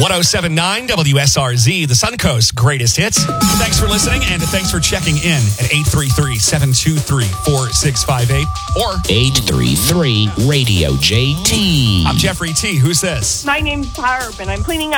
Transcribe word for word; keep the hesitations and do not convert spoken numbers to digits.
oh seven point nine W S R Z, the Suncoast greatest hits. Thanks for listening, and thanks for checking in at eight three three, seven two three, four six five eight or eight three three, radio J T. I'm Jeffrey T. Who's this? My name's Barb, and I'm cleaning